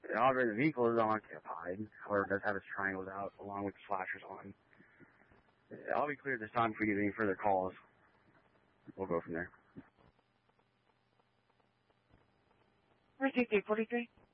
However, the vehicle is unoccupied. However, it does have its triangles out along with the flashers on. I'll be clear this time if we get any further calls. We'll go from there. Received 843.